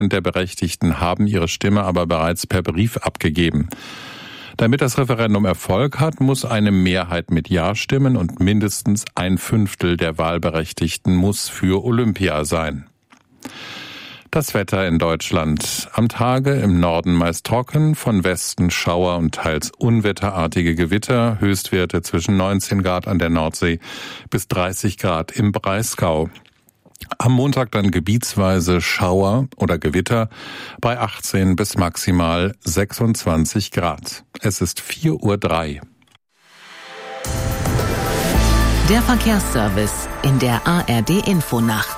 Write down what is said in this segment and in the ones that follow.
der Berechtigten haben ihre Stimme aber bereits per Brief abgegeben. Damit das Referendum Erfolg hat, muss eine Mehrheit mit Ja stimmen und mindestens 1/5 der Wahlberechtigten muss für Olympia sein. Das Wetter in Deutschland. Am Tage im Norden meist trocken, von Westen Schauer und teils unwetterartige Gewitter, Höchstwerte zwischen 19 Grad an der Nordsee bis 30 Grad im Breisgau. Am Montag dann gebietsweise Schauer oder Gewitter bei 18 bis maximal 26 Grad. Es ist 4:03 Uhr. Der Verkehrsservice in der ARD-Infonacht.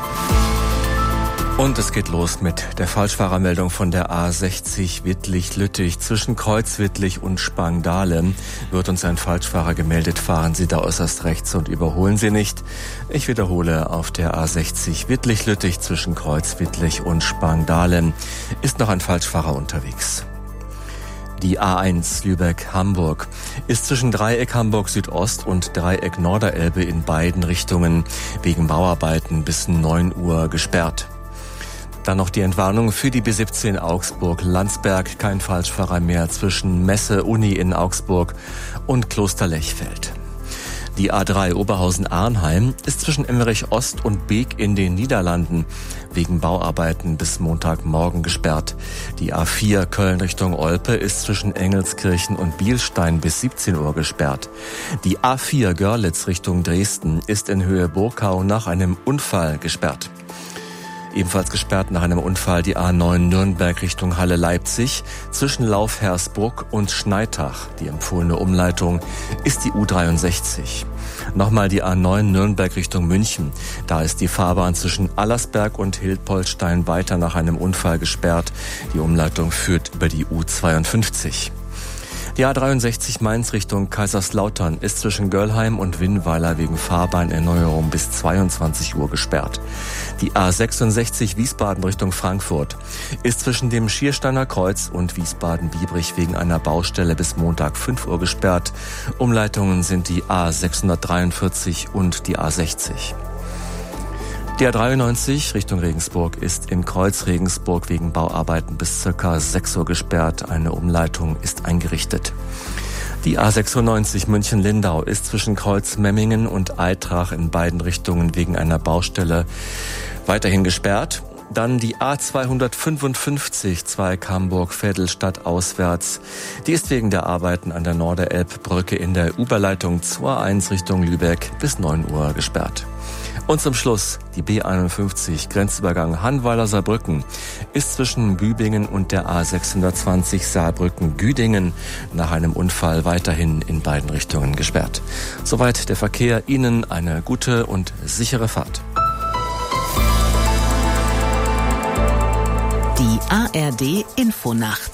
Und es geht los mit der Falschfahrermeldung von der A60 Wittlich-Lüttich. Zwischen Kreuzwittlich und Spangdahlem wird uns ein Falschfahrer gemeldet. Fahren Sie da äußerst rechts und überholen Sie nicht. Ich wiederhole, auf der A60 Wittlich-Lüttich zwischen Kreuzwittlich und Spangdahlem ist noch ein Falschfahrer unterwegs. Die A1 Lübeck-Hamburg ist zwischen Dreieck Hamburg Südost und Dreieck Norderelbe in beiden Richtungen wegen Bauarbeiten bis 9 Uhr gesperrt. Dann noch die Entwarnung für die B17 Augsburg-Landsberg. Kein Falschfahrer mehr zwischen Messe Uni in Augsburg und Kloster-Lechfeld. Die A3 Oberhausen-Arnheim ist zwischen Emmerich Ost und Beek in den Niederlanden wegen Bauarbeiten bis Montagmorgen gesperrt. Die A4 Köln Richtung Olpe ist zwischen Engelskirchen und Bielstein bis 17 Uhr gesperrt. Die A4 Görlitz Richtung Dresden ist in Höhe Burkau nach einem Unfall gesperrt. Ebenfalls gesperrt nach einem Unfall die A9 Nürnberg Richtung Halle-Leipzig zwischen Laufhersbruck und Schneitach. Die empfohlene Umleitung ist die U63. Nochmal die A9 Nürnberg Richtung München. Da ist die Fahrbahn zwischen Allersberg und Hildpoltstein weiter nach einem Unfall gesperrt. Die Umleitung führt über die U52. Die A63 Mainz Richtung Kaiserslautern ist zwischen Göllheim und Winnweiler wegen Fahrbahnerneuerung bis 22 Uhr gesperrt. Die A66 Wiesbaden Richtung Frankfurt ist zwischen dem Schiersteiner Kreuz und Wiesbaden-Biebrich wegen einer Baustelle bis Montag 5 Uhr gesperrt. Umleitungen sind die A643 und die A60. Die A93 Richtung Regensburg ist in Kreuz Regensburg wegen Bauarbeiten bis ca. 6 Uhr gesperrt. Eine Umleitung ist eingerichtet. Die A96 München-Lindau ist zwischen Kreuz Memmingen und Eitrach in beiden Richtungen wegen einer Baustelle weiterhin gesperrt. Dann die A255 Zweig Hamburg-Vedelstadt auswärts. Die ist wegen der Arbeiten an der Norderelbbrücke in der Überleitung zur A1 Richtung Lübeck bis 9 Uhr gesperrt. Und zum Schluss die B51 Grenzübergang Hannweiler-Saarbrücken ist zwischen Bübingen und der A620 Saarbrücken-Güdingen nach einem Unfall weiterhin in beiden Richtungen gesperrt. Soweit der Verkehr. Ihnen eine gute und sichere Fahrt. Die ARD Infonacht.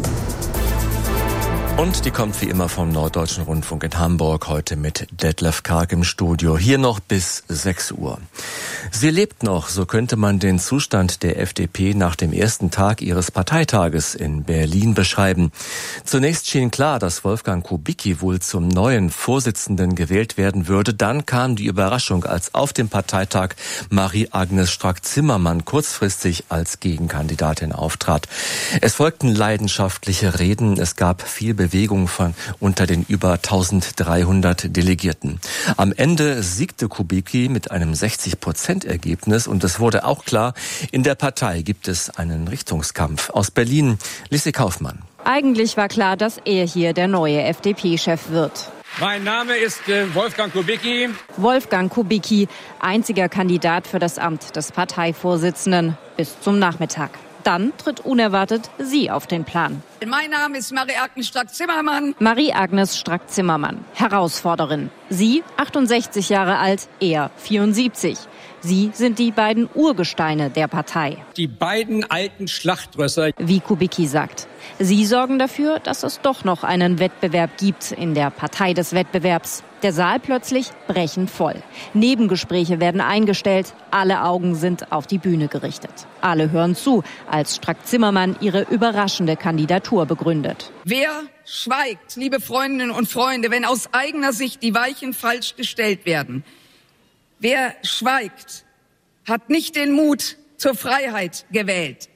Und die kommt wie immer vom Norddeutschen Rundfunk in Hamburg, heute mit Detlef Karg im Studio. Hier noch bis 6 Uhr. Sie lebt noch, so könnte man den Zustand der FDP nach dem ersten Tag ihres Parteitages in Berlin beschreiben. Zunächst schien klar, dass Wolfgang Kubicki wohl zum neuen Vorsitzenden gewählt werden würde. Dann kam die Überraschung, als auf dem Parteitag Marie-Agnes Strack-Zimmermann kurzfristig als Gegenkandidatin auftrat. Es folgten leidenschaftliche Reden, es gab viel Bewegung unter den über 1300 Delegierten. Am Ende siegte Kubicki mit einem 60%-Ergebnis und es wurde auch klar, in der Partei gibt es einen Richtungskampf. Aus Berlin, Lissy Kaufmann. Eigentlich war klar, dass er hier der neue FDP-Chef wird. Mein Name ist Wolfgang Kubicki. Wolfgang Kubicki, einziger Kandidat für das Amt des Parteivorsitzenden bis zum Nachmittag. Dann tritt unerwartet sie auf den Plan. Mein Name ist Marie-Agnes Strack-Zimmermann. Marie-Agnes Strack-Zimmermann, Herausforderin. Sie 68 Jahre alt, er 74. Sie sind die beiden Urgesteine der Partei. Die beiden alten Schlachtrösser. Wie Kubicki sagt. Sie sorgen dafür, dass es doch noch einen Wettbewerb gibt in der Partei des Wettbewerbs. Der Saal plötzlich brechend voll. Nebengespräche werden eingestellt. Alle Augen sind auf die Bühne gerichtet. Alle hören zu, als Strack-Zimmermann ihre überraschende Kandidatur begründet. Wer schweigt, liebe Freundinnen und Freunde, wenn aus eigener Sicht die Weichen falsch gestellt werden? Wer schweigt, hat nicht den Mut zur Freiheit gewählt.